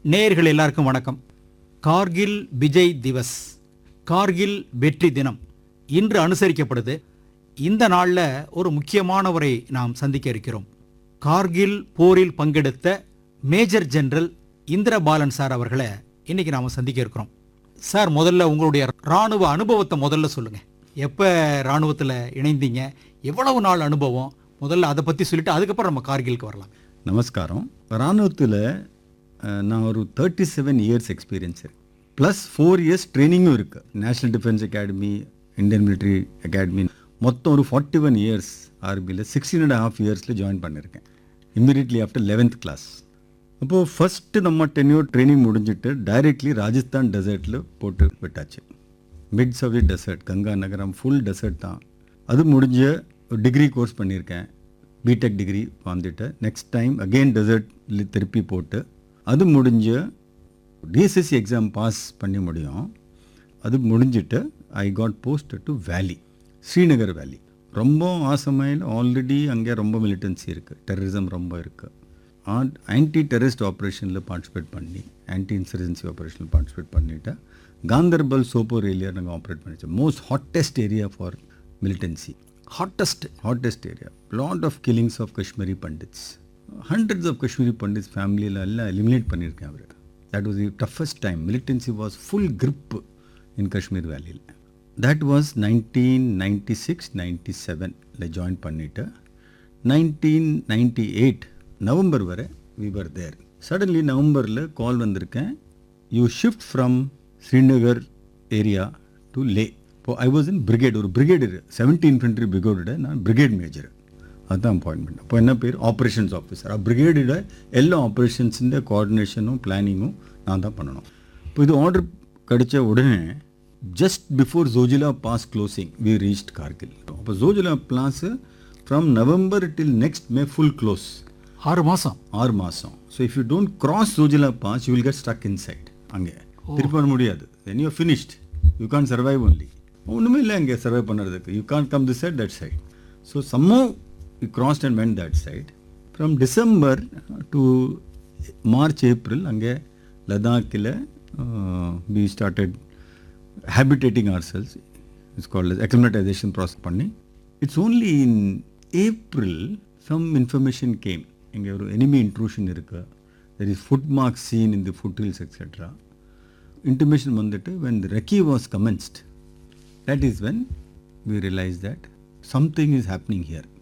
நேயர்கள் எல்லாருக்கும் வணக்கம். கார்கில் விஜய் திவஸ், கார்கில் வெற்றி தினம் இன்று அனுசரிக்கப்படுது. இந்த நாளில் ஒரு முக்கியமானவரை நாம் சந்திக்க இருக்கிறோம். கார்கில் போரில் பங்கெடுத்த மேஜர் ஜெனரல் இந்திரபாலன் சார் அவர்களை இன்னைக்கு நாம் சந்திக்க இருக்கிறோம். சார், முதல்ல உங்களுடைய இராணுவ அனுபவத்தை முதல்ல சொல்லுங்க. எப்போ இராணுவத்தில் இணைந்தீங்க, எவ்வளவு நாள் அனுபவம், முதல்ல அதை பற்றி சொல்லிட்டு அதுக்கப்புறம் நம்ம கார்கிலுக்கு வரலாம். நமஸ்காரம். இராணுவத்தில் நான் ஒரு 37 இயர்ஸ் எக்ஸ்பீரியன்ஸ் இருக்கு, ப்ளஸ் 4 இயர்ஸ் ட்ரைனிங்கும் இருக்குது. National defence academy, Indian military academy, மொத்தம் ஒரு 41 இயர்ஸ் ஆர்பியில் 16.5 இயர்ஸில் ஜாயின் பண்ணியிருக்கேன், இம்மிடியட்லி ஆஃப்டர் 11th கிளாஸ். அப்போது ஃபஸ்ட்டு நம்ம டென்யூர் ட்ரைனிங் முடிஞ்சிட்டு டைரெக்ட்லி ராஜஸ்தான் டெசர்ட்டில் போட்டு விட்டாச்சு. மிட் சவுதி டெசர்ட், கங்கா நகரம் ஃபுல் டெசர்ட் தான். அது முடிஞ்ச டிகிரி கோர்ஸ் பண்ணியிருக்கேன், பிடெக் டிகிரி வந்துட்டு நெக்ஸ்ட் டைம் அகெயின் டெசர்ட்ல திருப்பி போட்டு அது முடிஞ்ச டிஎஸ்எஸ்சி எக்ஸாம் பாஸ் பண்ணி முடியும். அது முடிஞ்சிட்டு ஐ காட் போஸ்ட் டு வேலி, ஸ்ரீநகர் வேலி. ரொம்ப ஆசமையில் ஆல்ரெடி அங்கே ரொம்ப மிலிட்டன்சி இருக்குது, டெரரிசம் ரொம்ப இருக்குது. ஆன்டி டெரரிஸ்ட் ஆப்ரேஷனில் பார்ட்டிசிபேட் பண்ணி, ஆன்டி இன்சர்ஜென்சி ஆப்ரேஷனில் பார்ட்டிசிபேட் பண்ணிவிட்டு காந்தர்பல் சோப்போர் ஏரியா நாங்கள் operate பண்ணிச்சோம். Most hottest area for militancy, hottest area. Lot of killings of Kashmiri Pandits. Hundreds of Kashmiri Pandits family எல்லாம் eliminate பண்ணியிருக்கேன் அவர். That was the toughest time. Militancy was full grip in Kashmir Valley. That was 1996-97 join பண்ணிட்டு 1998 November வரை we were there. Suddenly நவம்பரில் கால் வந்திருக்கேன், you shift from Srinagar area to லே. இப்போ I was in brigade, ஒரு brigade 70 infantry பிரிகேடோட நான் brigade major. அதுதான் appointment. அப்போ என்ன பேர், ஆப்ரேஷன்ஸ் ஆஃபீஸர். பிரிகேடோட எல்லா ஆப்ரேஷன்ஸுடைய கோஆர்டினேஷனும் பிளானிங்கும் நான் தான் பண்ணணும். இப்போ இது ஆர்டர் கிடைச்ச உடனே just before Zojila pass closing we reached Kargil. அப்போ Zojila pass from November till next May full close. 6 மாதம். So if you don't cross Zojila pass you will get stuck inside. அங்கே திருப்பி பண்ண முடியாது. Then you finished, you Khan survive only. ஒன்றுமே இல்லை அங்கே சர்வை பண்ணுறதுக்கு. You Khan come this side, that side. So somehow we crossed and went that side. From December to March, April அங்கே லடாக்கில் we started habitating ourselves. It's called as acclimatization process பண்ணி. It's only in April some information came. இங்கே ஒரு enemy intrusion இருக்கு, there is foot marks seen in the foothills etc. Intimation வந்துட்டு when the recce was commenced, that is when we realized that something is happening here.